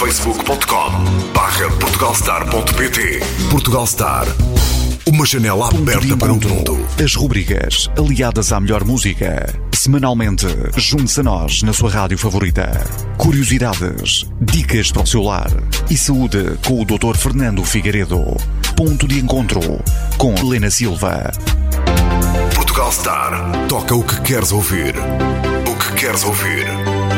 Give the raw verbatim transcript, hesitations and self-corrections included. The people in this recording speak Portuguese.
facebook ponto com barra portugalstar ponto pt. Portugal Star. Uma janela aberta para o mundo. As rubricas aliadas à melhor música. Semanalmente, junte-se a nós na sua rádio favorita. Curiosidades, dicas para o seu lar e saúde com o doutor Fernando Figueiredo. Ponto de encontro com Helena Silva. Portugal Star. Toca o que queres ouvir. O que queres ouvir.